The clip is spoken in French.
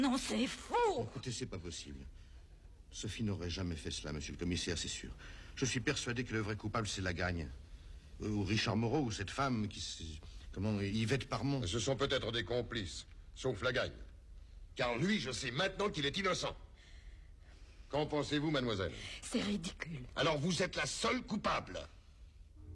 Non, c'est fou. Écoutez, c'est pas possible. Sophie n'aurait jamais fait cela, monsieur le commissaire, c'est sûr. Je suis persuadé que le vrai coupable, c'est Lagagne. Ou Richard Moreau, ou cette femme qui... Comment... Yvette Parmont. Ce sont peut-être des complices, sauf Lagagne. Car lui, je sais maintenant qu'il est innocent. Qu'en pensez-vous, mademoiselle? C'est ridicule. Alors vous êtes la seule coupable.